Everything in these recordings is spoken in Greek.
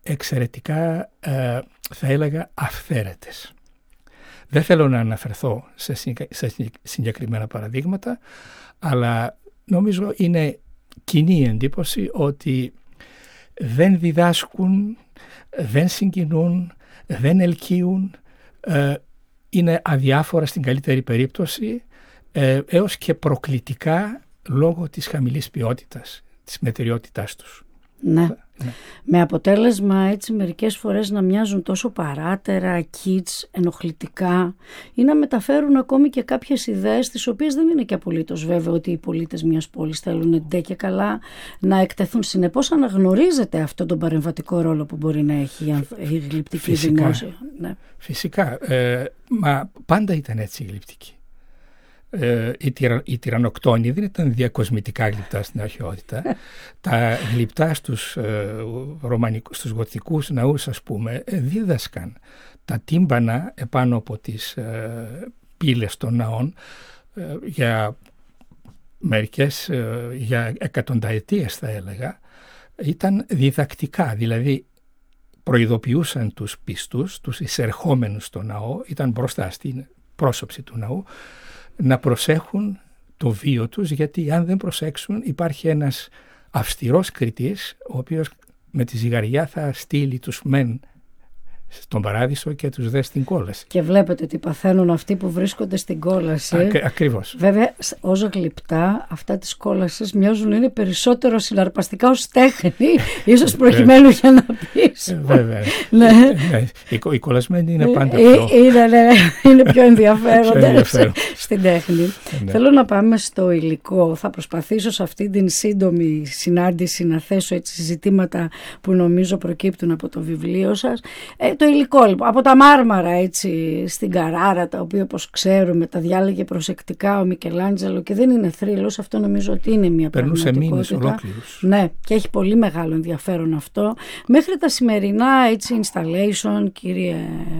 εξαιρετικά, θα έλεγα, αυθαίρετες. Δεν θέλω να αναφερθώ σε συγκεκριμένα παραδείγματα, αλλά νομίζω είναι κοινή εντύπωση ότι δεν διδάσκουν, δεν συγκινούν, δεν ελκύουν, είναι αδιάφορα στην καλύτερη περίπτωση, έως και προκλητικά λόγω της χαμηλής ποιότητας, της μετριότητάς τους. Ναι. Με αποτέλεσμα έτσι μερικές φορές να μοιάζουν τόσο παράτερα, kids, ενοχλητικά, ή να μεταφέρουν ακόμη και κάποιες ιδέες τις οποίες δεν είναι και απολύτως βέβαιο ότι οι πολίτες μιας πόλης θέλουν ντε και καλά να εκτεθούν. Συνεπώς αναγνωρίζεται αυτόν τον παρεμβατικό ρόλο που μπορεί να έχει η γλυπτική δημόσια. Ναι. Φυσικά, μα πάντα ήταν έτσι η γλυπτική. Οι τυρανοκτόνοι δεν ήταν διακοσμητικά γλυπτά στην αρχαιότητα. Τα γλυπτά στους γοτικούς ναούς, ας πούμε, δίδασκαν τα τύμπανα επάνω από τις πύλες των ναών για εκατονταετίες, θα έλεγα. Ήταν διδακτικά, δηλαδή προειδοποιούσαν τους πιστούς, τους εισερχόμενους στο ναό, ήταν μπροστά στην πρόσωψη του ναού, να προσέχουν το βίο τους, γιατί αν δεν προσέξουν υπάρχει ένας αυστηρός κριτής, ο οποίος με τη ζυγαριά θα στείλει τους μεν στον παράδεισο και τους δε στην κόλαση. Και βλέπετε τι παθαίνουν αυτοί που βρίσκονται στην κόλαση. Ακριβώς. Βέβαια, ως γλυπτά, αυτά της κόλασης μοιάζουν είναι περισσότερο συναρπαστικά ως τέχνη, ίσως προκειμένου για να πεις. Βέβαια. Ναι. Οι κολλασμένοι είναι πάντα πιο... Είναι πιο ενδιαφέροντα στην τέχνη. Θέλω να πάμε στο υλικό. Θα προσπαθήσω σε αυτή την σύντομη συνάντηση να θέσω έτσι ζητήματα που νομίζω προκύπτουν από το βιβλίο σας. Το υλικό λοιπόν, από τα μάρμαρα έτσι στην Καράρα, τα οποία όπως ξέρουμε τα διάλεγε προσεκτικά ο Μικελάντζελο και δεν είναι θρύλος, αυτό νομίζω ότι είναι μια πραγματικότητα. Περνούσε μήνες ολόκληρους. Ναι, και έχει πολύ μεγάλο ενδιαφέρον αυτό. Μέχρι τα σημερινά έτσι installation, κύριε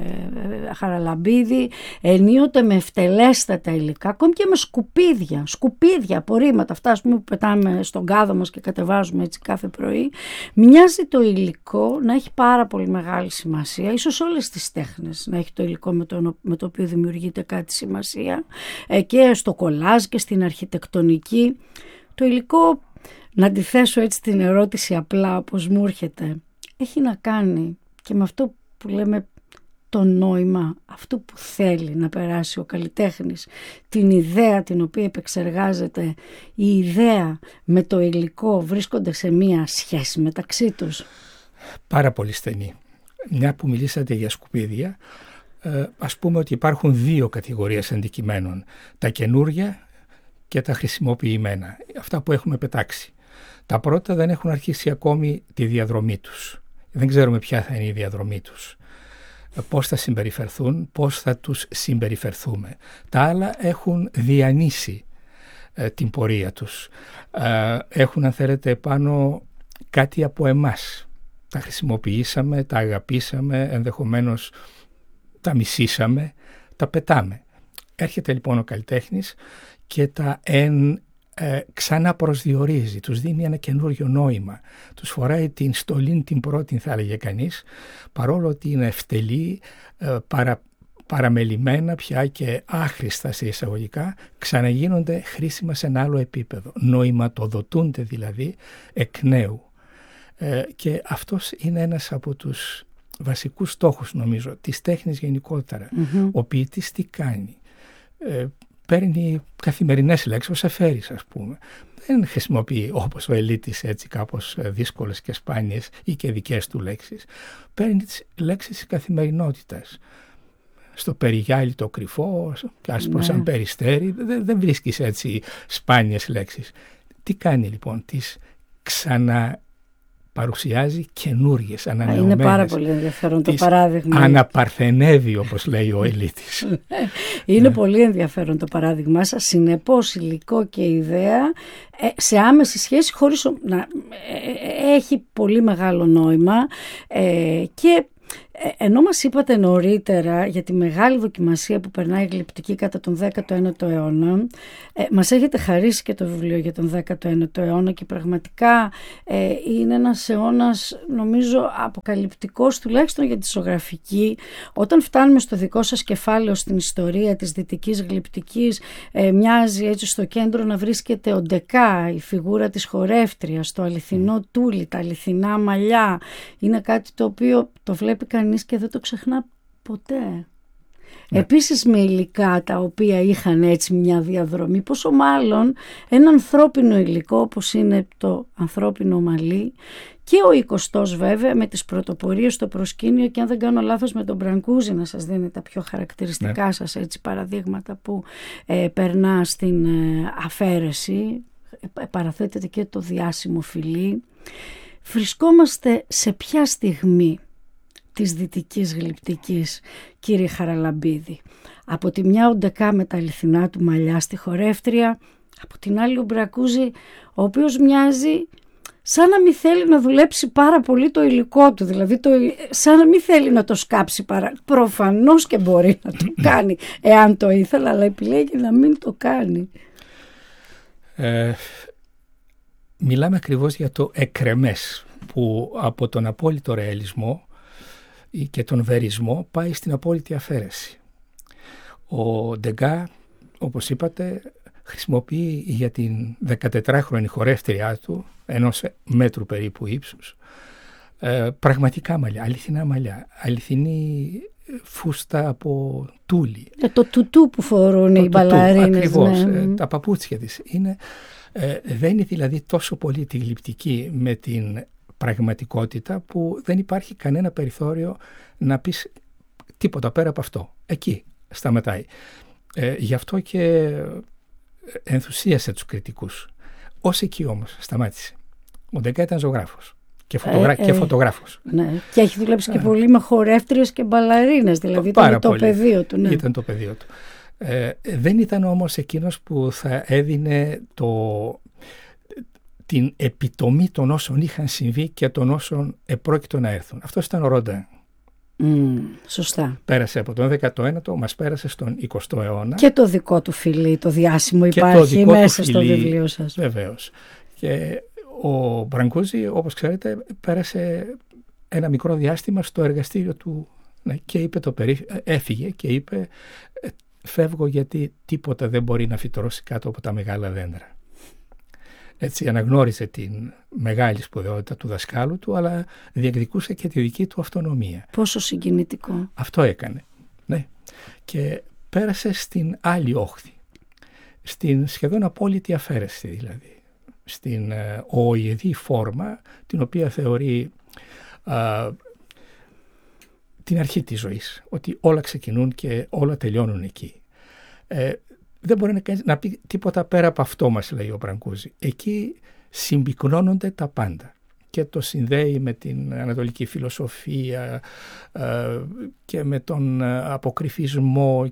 Χαραλαμπίδη, ενίοτε με ευτελέστατα υλικά, ακόμη και με σκουπίδια, απορρίμματα, αυτά ας πούμε που πετάμε στον κάδο μας και κατεβάζουμε έτσι κάθε πρωί. Μοιάζει το υλικό να έχει πάρα πολύ μεγάλη σημασία, ίσως όλες τις τέχνες να έχει το υλικό με το οποίο δημιουργείται κάτι σημασία, και στο κολάζ και στην αρχιτεκτονική. Το υλικό, να αντιθέσω έτσι την ερώτηση απλά όπως μου έρχεται, έχει να κάνει και με αυτό που λέμε το νόημα, αυτό που θέλει να περάσει ο καλλιτέχνης, την ιδέα την οποία επεξεργάζεται. Η ιδέα με το υλικό βρίσκονται σε μία σχέση μεταξύ τους. Πάρα πολύ στενή. Μια που μιλήσατε για σκουπίδια, ας πούμε ότι υπάρχουν δύο κατηγορίες αντικειμένων. Τα καινούρια και τα χρησιμοποιημένα. Αυτά που έχουμε πετάξει. Τα πρώτα δεν έχουν αρχίσει ακόμη τη διαδρομή τους. Δεν ξέρουμε ποια θα είναι η διαδρομή τους. Πώς θα συμπεριφερθούν, πώς θα τους συμπεριφερθούμε. Τα άλλα έχουν διανύσει την πορεία τους. Έχουν, αν θέλετε, πάνω κάτι από εμάς. Τα χρησιμοποιήσαμε, τα αγαπήσαμε, ενδεχομένως τα μισήσαμε, τα πετάμε. Έρχεται λοιπόν ο καλλιτέχνης και τα ξαναπροσδιορίζει, τους δίνει ένα καινούριο νόημα. Τους φοράει την στολή την πρώτη, θα έλεγε κανείς, παρόλο ότι είναι ευτελή, παραμελημένα πια και άχρηστα σε εισαγωγικά, ξαναγίνονται χρήσιμα σε ένα άλλο επίπεδο. Νοηματοδοτούνται δηλαδή εκ νέου. Και αυτός είναι ένας από τους βασικούς στόχους, νομίζω, της τέχνης γενικότερα. Ο ποιητής τι κάνει? Παίρνει καθημερινές λέξεις, ως εφέρης ας πούμε. Δεν χρησιμοποιεί όπως ο Ελίτης έτσι κάπως δύσκολες και σπάνιες ή και δικές του λέξεις. Παίρνει τις λέξεις της καθημερινότητας. Στο περιγιάλι το κρυφό, άσπρο σαν περιστέρι, δεν βρίσκεις έτσι σπάνιες λέξεις. Τι κάνει λοιπόν? Τις ξαναπαρουσιάζει καινούργιες, ανανεωμένες. Είναι πάρα πολύ ενδιαφέρον το παράδειγμα. Αναπαρθενεύει, όπως λέει ο Ελίτης. Είναι πολύ ενδιαφέρον το παράδειγμά σας. Συνεπώς υλικό και ιδέα σε άμεση σχέση, χωρίς να έχει πολύ μεγάλο νόημα, και Ενώ μας είπατε νωρίτερα για τη μεγάλη δοκιμασία που περνάει η γλυπτική κατά τον 19ο αιώνα, μας έχετε χαρίσει και το βιβλίο για τον 19ο αιώνα και πραγματικά είναι ένας αιώνας, νομίζω, αποκαλυπτικός, τουλάχιστον για τη ζωγραφική. Όταν φτάνουμε στο δικό σας κεφάλαιο στην ιστορία της δυτικής γλυπτικής, μοιάζει έτσι στο κέντρο να βρίσκεται ο Ντεκά, η φιγούρα της χορεύτριας, το αληθινό τούλι, τα αληθινά μαλλιά. Είναι κάτι το οποίο το βλέπει κανείς και δεν το ξεχνά ποτέ. Επίσης με υλικά τα οποία είχαν έτσι μια διαδρομή, πόσο μάλλον ένα ανθρώπινο υλικό όπως είναι το ανθρώπινο μαλλί, και ο 20ος βέβαια με τις πρωτοπορίες στο προσκήνιο, και αν δεν κάνω λάθος με τον Μπραγκούζη να σας δίνει τα πιο χαρακτηριστικά σας έτσι παραδείγματα που περνά στην αφαίρεση, παραθέτεται και το διάσημο φιλί. Βρισκόμαστε σε ποια στιγμή της δυτικής γλυπτικής, κύριε Χαραλαμπίδη? Από τη μια ο Ντεκά με τα αληθινά του μαλλιά στη χορεύτρια, από την άλλη ο Μπραγκούζη, ο οποίος μοιάζει σαν να μην θέλει να δουλέψει πάρα πολύ το υλικό του, δηλαδή σαν να μην θέλει να το σκάψει προφανώς και μπορεί να το κάνει εάν το ήθελα, αλλά επιλέγει να μην το κάνει. Μιλάμε ακριβώς για το εκρεμές που από τον απόλυτο ρεαλισμό και τον βερισμό πάει στην απόλυτη αφαίρεση. Ο Ντεκά, όπως είπατε, χρησιμοποιεί για την 14χρονη χορεύτριά του, ενός μέτρου περίπου ύψους, πραγματικά μαλλιά, αληθινά μαλλιά, αληθινή φούστα από τούλι. Το τουτού που φορούν οι μπαλαρίνες. Ακριβώς, τα παπούτσια της. Δένει δηλαδή τόσο πολύ τη γλυπτική με την πραγματικότητα που δεν υπάρχει κανένα περιθώριο να πεις τίποτα πέρα από αυτό. Εκεί σταματάει. Γι' αυτό και ενθουσίασε τους κριτικούς. Ως εκεί όμως σταμάτησε. Ο Ντεκά ήταν ζωγράφος και φωτογράφος. Ναι. Και έχει δουλέψει και πολύ με χορεύτριες και μπαλαρίνες, δηλαδή ήταν το πεδίο του. Ναι. Ήταν το πεδίο του. Δεν ήταν όμως εκείνος που θα έδινε την επιτομή των όσων είχαν συμβεί και των όσων επρόκειτο να έρθουν. Αυτός ήταν ο Ροντέν. Σωστά. Πέρασε από τον 19ο, μας πέρασε στον 20ο αιώνα. Και το δικό του φιλί, το διάσημο, υπάρχει μέσα στο βιβλίο σας. Βεβαίως. Και ο Μπραγκούζη, όπως ξέρετε, πέρασε ένα μικρό διάστημα στο εργαστήριο του, και είπε έφυγε και είπε φεύγω γιατί τίποτα δεν μπορεί να φυτρώσει κάτω από τα μεγάλα δέντρα. Έτσι αναγνώριζε την μεγάλη σπουδαιότητα του δασκάλου του, αλλά διεκδικούσε και τη δική του αυτονομία. Πόσο συγκινητικό. Αυτό έκανε. Ναι. Και πέρασε στην άλλη όχθη. Στην σχεδόν απόλυτη αφαίρεση δηλαδή. Στην οοηδή φόρμα, την οποία θεωρεί την αρχή της ζωής. Ότι όλα ξεκινούν και όλα τελειώνουν εκεί. Δεν μπορεί να πει τίποτα πέρα από αυτό, μας λέει ο Μπραγκούζη. Εκεί συμπυκνώνονται τα πάντα και το συνδέει με την ανατολική φιλοσοφία και με τον αποκρυφισμό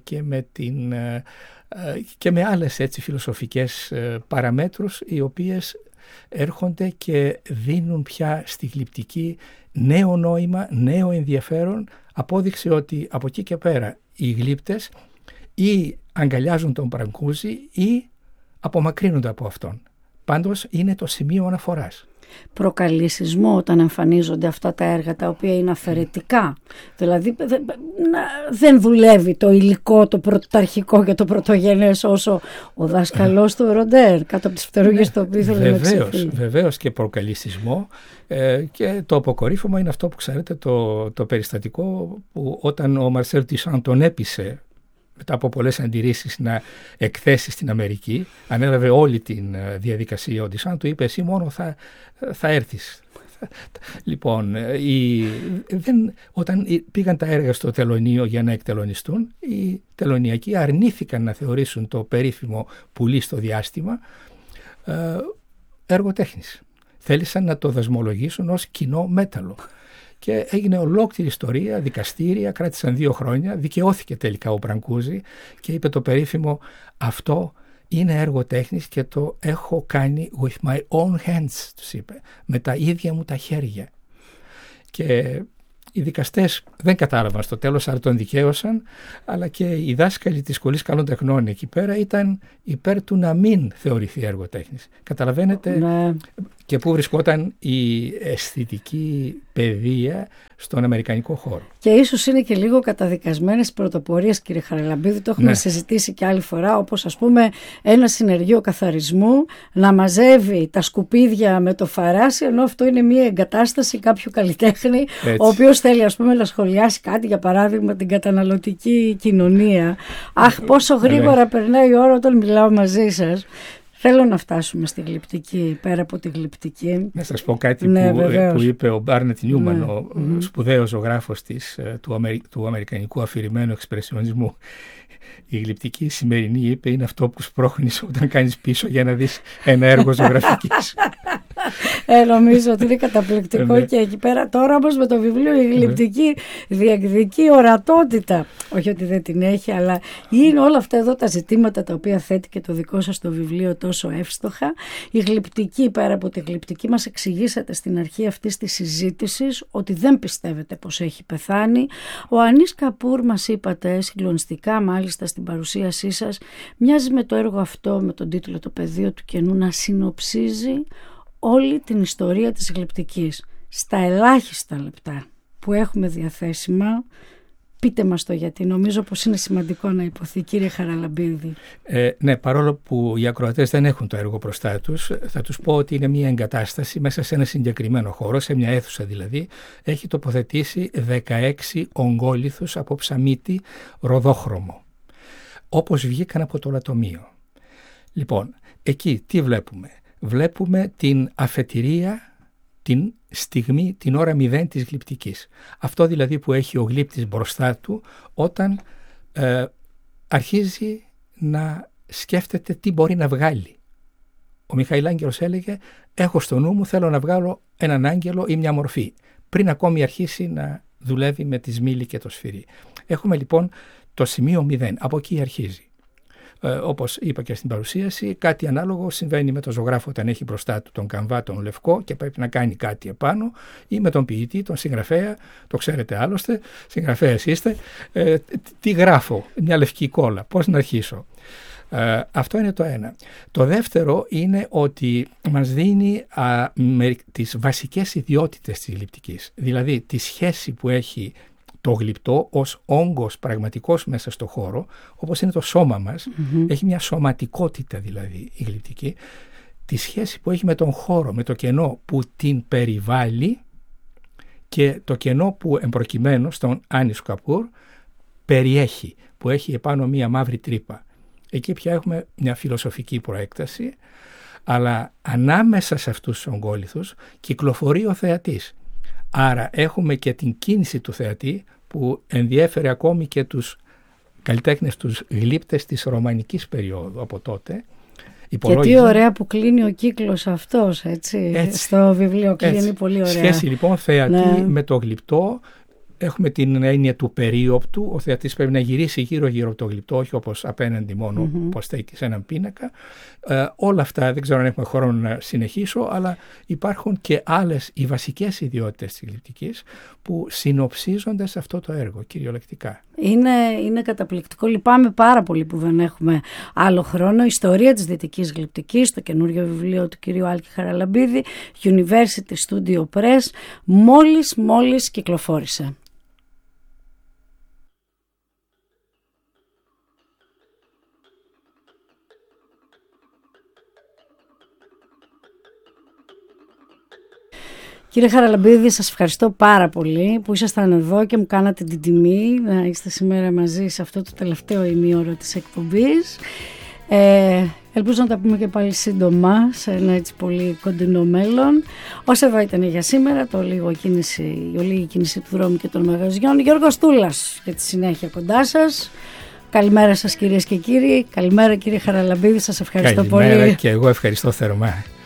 και με άλλες έτσι φιλοσοφικές παραμέτρους, οι οποίες έρχονται και δίνουν πια στη γλυπτική νέο νόημα, νέο ενδιαφέρον, απόδειξη ότι από εκεί και πέρα οι γλύπτες ή αγκαλιάζουν τον Μπραγκούζη ή απομακρύνονται από αυτόν. Πάντως είναι το σημείο αναφοράς. Προκαλεί σεισμό όταν εμφανίζονται αυτά τα έργα τα οποία είναι αφαιρετικά. Δηλαδή δεν δουλεύει το υλικό, το πρωταρχικό και το πρωτογενές όσο ο δάσκαλός του Ροντέρ κάτω από τις φτερούγες το οποίο ήθελε να ξεφύγει. Βεβαίως και προκαλεί σεισμό, και το αποκορύφωμα είναι αυτό που ξέρετε, το περιστατικό που όταν ο Μαρσέλ Τισάν τον έπεισε μετά από πολλές αντιρρήσεις να εκθέσει στην Αμερική, ανέλαβε όλη την διαδικασία ο Τισάν, του είπε εσύ μόνο θα έρθεις. Λοιπόν, όταν πήγαν τα έργα στο τελωνείο για να εκτελονιστούν, οι τελωνιακοί αρνήθηκαν να θεωρήσουν το περίφημο πουλί στο διάστημα έργο τέχνης. Θέλησαν να το δεσμολογήσουν ως κοινό μέταλλο. Και έγινε ολόκληρη ιστορία, δικαστήρια, κράτησαν 2 χρόνια, δικαιώθηκε τελικά ο Μπραγκούζη και είπε το περίφημο αυτό είναι έργο τέχνης και το έχω κάνει with my own hands, τους είπε, με τα ίδια μου τα χέρια. Και οι δικαστές δεν κατάλαβαν στο τέλος, άρα τον δικαίωσαν, αλλά και οι δάσκαλοι της Σχολής Καλών Τεχνών εκεί πέρα ήταν υπέρ του να μην θεωρηθεί έργο τέχνης. Καταλαβαίνετε και πού βρισκόταν η αισθητική παιδεία στον αμερικανικό χώρο. Και ίσως είναι και λίγο καταδικασμένες πρωτοπορίες, κύριε Χαραλαμπίδη, το έχουμε συζητήσει και άλλη φορά, όπως ας πούμε ένα συνεργείο καθαρισμού να μαζεύει τα σκουπίδια με το φαράσι, ενώ αυτό είναι μια εγκατάσταση κάποιου καλλιτέχνη, ο οποίος θέλει ας πούμε να σχολιάσει κάτι, για παράδειγμα την καταναλωτική κοινωνία. Αχ, πόσο γρήγορα περνάει η ώρα όταν μιλάω μαζί σας. Θέλω να φτάσουμε στη γλυπτική, πέρα από τη γλυπτική. Να σας πω κάτι που είπε ο Μπάρνετ Νιούμαν, ο σπουδαίος ζωγράφος του αμερικανικού αφηρημένου εξπρεσιονισμού. Η γλυπτική σημερινή, είπε, είναι αυτό που σπρώχνεις όταν κάνεις πίσω για να δεις ένα έργο ζωγραφικής. Νομίζω ότι είναι καταπληκτικό και εκεί πέρα. Τώρα όμως με το βιβλίο η γλυπτική διεκδικεί ορατότητα. Όχι ότι δεν την έχει, αλλά είναι όλα αυτά εδώ τα ζητήματα τα οποία θέτει και το δικό σας το βιβλίο τόσο εύστοχα. Η γλυπτική, πέρα από τη γλυπτική, μας εξηγήσατε στην αρχή αυτής της συζήτησης ότι δεν πιστεύετε πως έχει πεθάνει. Ο Ανίς Καπούρ, μας είπατε συγκλονιστικά μάλιστα στην παρουσίασή σας, μοιάζει με το έργο αυτό με τον τίτλο «Το πεδίο του κενού» να συνοψίζει όλη την ιστορία της γλυπτικής στα ελάχιστα λεπτά που έχουμε διαθέσιμα. Πείτε μας το γιατί, νομίζω πως είναι σημαντικό να υποθεί, κύριε Χαραλαμπίδη. Ναι, παρόλο που οι ακροατές δεν έχουν το έργο μπροστά τους, θα τους πω ότι είναι μια εγκατάσταση μέσα σε ένα συγκεκριμένο χώρο, σε μια αίθουσα δηλαδή. Έχει τοποθετήσει 16 ογκόλιθους από ψαμίτι ροδόχρωμο, όπως βγήκαν από το λατομείο. Λοιπόν, εκεί τι βλέπουμε? Βλέπουμε την αφετηρία, την στιγμή, την ώρα 0 της γλυπτικής. Αυτό δηλαδή που έχει ο γλύπτης μπροστά του όταν αρχίζει να σκέφτεται τι μπορεί να βγάλει. Ο Μιχαηλάγγελος έλεγε «Έχω στο νου μου, θέλω να βγάλω έναν άγγελο ή μια μορφή», πριν ακόμη αρχίσει να δουλεύει με τη σμήλη και το σφυρί. Έχουμε λοιπόν το σημείο 0, από εκεί αρχίζει. Όπως είπα και στην παρουσίαση, κάτι ανάλογο συμβαίνει με τον ζωγράφο όταν έχει μπροστά του τον καμβά τον λευκό και πρέπει να κάνει κάτι επάνω, ή με τον ποιητή, τον συγγραφέα, το ξέρετε άλλωστε, συγγραφέας είστε, τι γράφω, μια λευκή κόλλα, πώς να αρχίσω. Αυτό είναι το ένα. Το δεύτερο είναι ότι μας δίνει τις βασικές ιδιότητες της γλυπτικής, δηλαδή τη σχέση που έχει το γλυπτό ως όγκος πραγματικός μέσα στο χώρο, όπως είναι το σώμα μας, έχει μια σωματικότητα δηλαδή η γλυπτική, τη σχέση που έχει με τον χώρο, με το κενό που την περιβάλλει και το κενό που εμπροκειμένο στον Ανίς Καπούρ περιέχει, που έχει επάνω μια μαύρη τρύπα. Εκεί πια έχουμε μια φιλοσοφική προέκταση, αλλά ανάμεσα σε αυτούς τους ογκόλιθους κυκλοφορεί ο θεατής. Άρα έχουμε και την κίνηση του θεατή που ενδιέφερε ακόμη και τους καλλιτέχνες, τους γλύπτες της ρωμανικής περίοδου από τότε. Και τι ωραία που κλείνει ο κύκλος αυτός, έτσι. Στο βιβλίο κλείνει έτσι. Πολύ ωραία. Σχέση λοιπόν θεατή με το γλυπτό. Έχουμε την έννοια του περίοπτου. Ο θεατής πρέπει να γυρίσει γύρω-γύρω από το γλυπτό, όχι όπως απέναντι μόνο πως στέκει σε έναν πίνακα. Όλα αυτά δεν ξέρω αν έχουμε χρόνο να συνεχίσω, αλλά υπάρχουν και άλλες οι βασικές ιδιότητες της γλυπτικής που συνοψίζονται σε αυτό το έργο κυριολεκτικά. Είναι καταπληκτικό. Λυπάμαι πάρα πολύ που δεν έχουμε άλλο χρόνο. Ιστορία της δυτικής γλυπτικής, το καινούριο βιβλίο του κυρίου Άλκη Χαραλαμπίδη, University Studio Press, μόλις κυκλοφόρησε. Κύριε Χαραλαμπίδη, σας ευχαριστώ πάρα πολύ που ήσασταν εδώ και μου κάνατε την τιμή να είστε σήμερα μαζί σε αυτό το τελευταίο ημίωρο της εκπομπής. Ελπίζω να τα πούμε και πάλι σύντομα σε ένα έτσι πολύ κοντινό μέλλον. Όσο εδώ ήταν για σήμερα, η λίγη κίνηση του δρόμου και των μαγαζιών. Γιώργος Τούλας για τη συνέχεια κοντά σας. Καλημέρα σας κυρίες και κύριοι. Καλημέρα κύριε Χαραλαμπίδη, σας ευχαριστώ πολύ. Καλημέρα και εγώ ευχαριστώ θερμά.